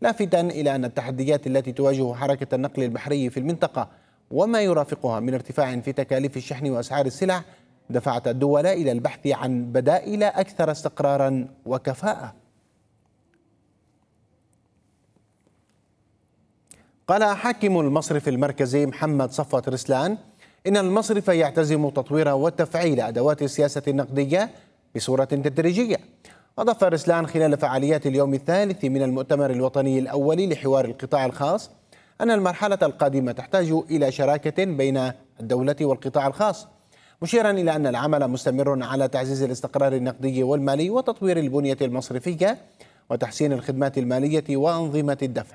لافتا إلى أن التحديات التي تواجه حركة النقل البحري في المنطقة وما يرافقها من ارتفاع في تكاليف الشحن وأسعار السلع دفعت الدول إلى البحث عن بدائل أكثر استقرارا وكفاءة. قال حاكم المصرف المركزي محمد صفوت رسلان إن المصرف يعتزم تطوير وتفعيل أدوات السياسة النقدية بصورة تدريجية. أضاف رسلان خلال فعاليات اليوم الثالث من المؤتمر الوطني الأول لحوار القطاع الخاص أن المرحلة القادمة تحتاج إلى شراكة بين الدولة والقطاع الخاص، مشيرا إلى أن العمل مستمر على تعزيز الاستقرار النقدي والمالي وتطوير البنية المصرفية وتحسين الخدمات المالية وأنظمة الدفع.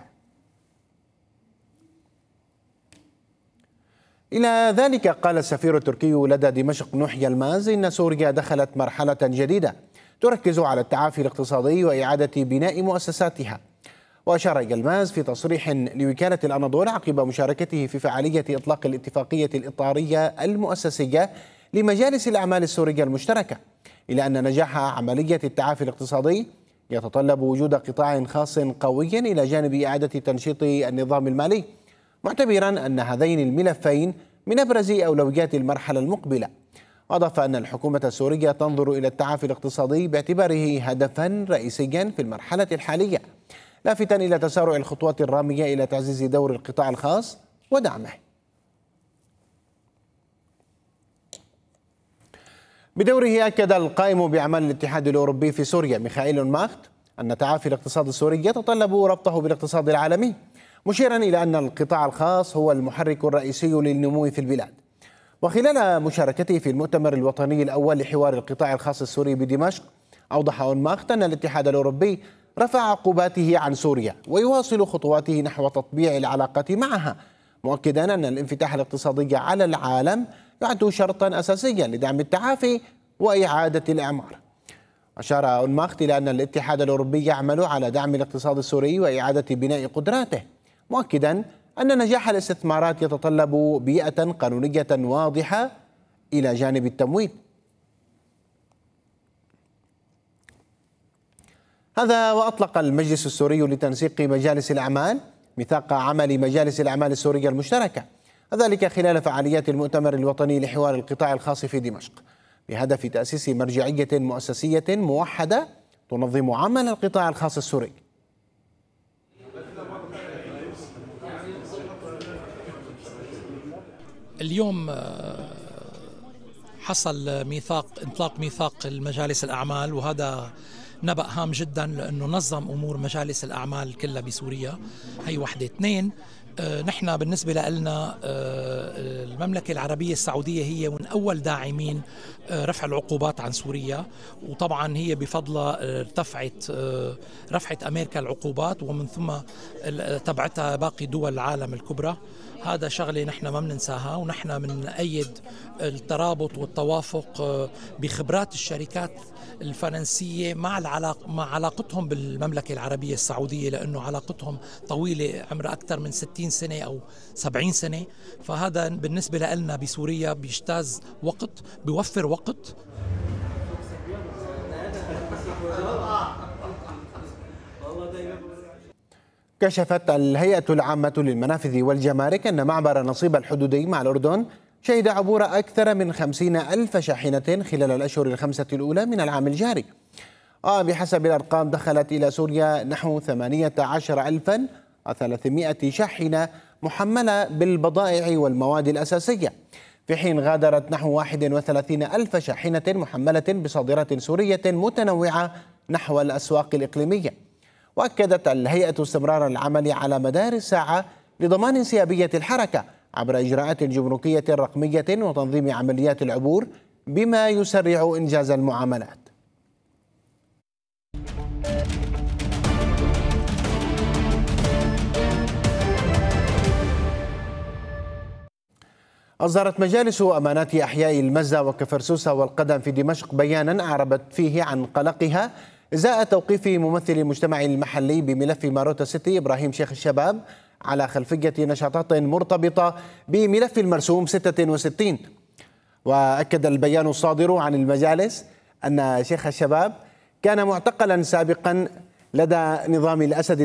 إلى ذلك قال السفير التركي لدى دمشق نوح يلماز إن سوريا دخلت مرحلة جديدة تركز على التعافي الاقتصادي وإعادة بناء مؤسساتها. وأشار يلماز في تصريح لوكالة الأناضول عقب مشاركته في فعالية إطلاق الاتفاقية الإطارية المؤسسية لمجالس الأعمال السورية المشتركة إلى أن نجاح عملية التعافي الاقتصادي يتطلب وجود قطاع خاص قوي إلى جانب إعادة تنشيط النظام المالي، معتبرا أن هذين الملفين من أبرز أولويات المرحلة المقبلة. أضاف أن الحكومة السورية تنظر إلى التعافي الاقتصادي باعتباره هدفا رئيسيا في المرحلة الحالية، لافتا إلى تسارع الخطوات الرامية إلى تعزيز دور القطاع الخاص ودعمه. بدوره أكد القائم بأعمال الاتحاد الأوروبي في سوريا ميخائيل ماخت أن تعافي الاقتصاد السوري يتطلب ربطه بالاقتصاد العالمي، مشيرا إلى أن القطاع الخاص هو المحرك الرئيسي للنمو في البلاد. وخلال مشاركته في المؤتمر الوطني الأول لحوار القطاع الخاص السوري بدمشق، أوضح ماخت أن الاتحاد الأوروبي رفع عقوباته عن سوريا ويواصل خطواته نحو تطبيع العلاقة معها، مؤكدا أن الانفتاح الاقتصادي على العالم يعد شرطا أساسيا لدعم التعافي وإعادة الإعمار. أشار أونماخت إلى أن الاتحاد الأوروبي يعمل على دعم الاقتصاد السوري وإعادة بناء قدراته، مؤكدا أن نجاح الاستثمارات يتطلب بيئة قانونية واضحة إلى جانب التمويل. هذا وأطلق المجلس السوري لتنسيق مجالس الأعمال ميثاق عمل مجالس الأعمال السورية المشتركة، ذلك خلال فعاليات المؤتمر الوطني لحوار القطاع الخاص في دمشق، بهدف تأسيس مرجعية مؤسسية موحدة تنظم عمل القطاع الخاص السوري. اليوم حصل انطلاق ميثاق المجالس الأعمال، وهذا نبأ هام جدا لأنه نظم أمور مجالس الأعمال كلها بسوريا. هي وحدة. اثنين، نحن بالنسبة لنا المملكة العربية السعودية هي من أول داعمين رفع العقوبات عن سوريا، وطبعا هي بفضلها رفعت أمريكا العقوبات ومن ثم تبعتها باقي دول العالم الكبرى. هذا شغلة نحن ما بننساها، ونحن بنأيد الترابط والتوافق بخبرات الشركات الفرنسية مع علاقتهم بالمملكة العربية السعودية، لأنه علاقتهم طويلة عمرها أكثر من 60 سنة أو 70 سنة. فهذا بالنسبة لنا بسوريا بيجتاز وقت، بيوفر وقت. كشفت الهيئة العامة للمنافذ والجمارك أن معبر نصيب الحدودي مع الأردن شهد عبور أكثر من 50,000 شاحنة خلال الأشهر الخمسة الأولى من العام الجاري. وبحسب الأرقام دخلت إلى سوريا نحو 18,300 شاحنة محملة بالبضائع والمواد الأساسية، في حين غادرت نحو 31,000 شاحنة محملة بصادرات سورية متنوعة نحو الأسواق الإقليمية. وأكدت الهيئة استمرار العمل على مدار الساعة لضمان انسيابية الحركة عبر إجراءات جمركية رقمية وتنظيم عمليات العبور بما يسرع إنجاز المعاملات. أصدرت مجالس أمانات أحياء المزة وكفرسوسة والقدم في دمشق بيانا أعربت فيه عن قلقها إزاء توقيف ممثل المجتمع المحلي بملف ماروتا سيتي إبراهيم شيخ الشباب على خلفية نشاطات مرتبطة بملف المرسوم 66. وأكد البيان الصادر عن المجالس أن شيخ الشباب كان معتقلا سابقا لدى نظام الأسد